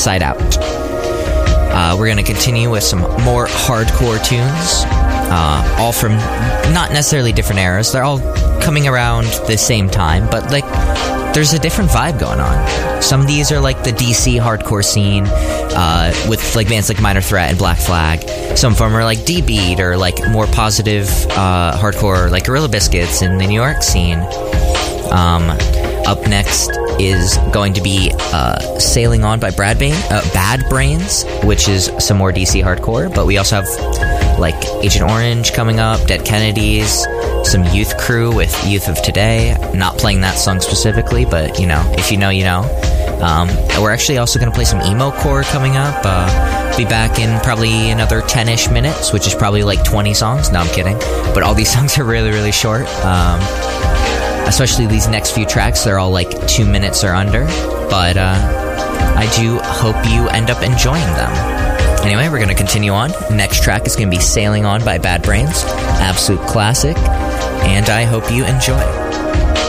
Inside Out. We're going to continue with some more hardcore tunes, all from not necessarily different eras. They're all coming around the same time, but like there's a different vibe going on. Some of these are like the DC hardcore scene, with like bands like Minor Threat and Black Flag. Some of them are like D-Beat or like more positive hardcore, like Gorilla Biscuits in the New York scene. Up next is going to be Sailing On by Bad Brains, which is some more DC hardcore. But we also have like Agent Orange coming up, Dead Kennedys, some Youth Crew with Youth of Today. I'm not playing that song specifically, but you know, if you know, you know. We're actually also going to play some emo core coming up. Be back in probably another 10-ish minutes, which is probably like 20 songs. No, I'm kidding. But all these songs are really, really short. Especially these next few tracks, they're all like 2 minutes or under. But I do hope you end up enjoying them. Anyway, we're going to continue on. Next track is going to be Sailing On by Bad Brains. Absolute classic. And I hope you enjoy.